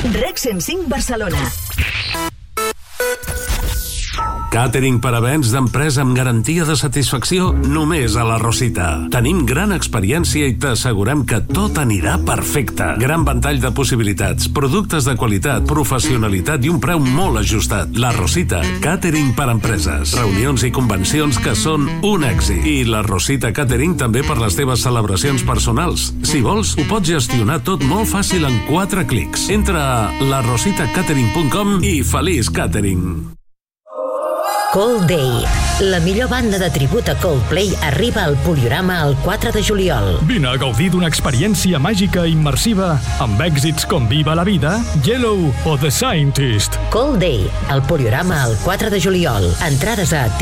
Rec 105 Barcelona. Càtering per a events d'empresa amb garantia de satisfacció només a La Rosita. Tenim gran experiència i t'assegurem que tot anirà perfecte. Gran ventall de possibilitats, productes de qualitat, professionalitat i un preu molt ajustat. La Rosita, càtering per a empreses, reunions i convencions que són un èxit. I La Rosita Càtering també per les teves celebracions personals. Si vols, ho pots gestionar tot molt fàcil en 4 clics. Entra a larositacatering.com i feliç càtering. Cold Day. La millor banda de tribut a Coldplay arriba al Poliorama el 4 de juliol. Vine a gaudir d'una experiència màgica i immersiva amb èxits com Viva la Vida, Yellow o The Scientist. Cold Day, al Poliorama el 4 de juliol. Entrades a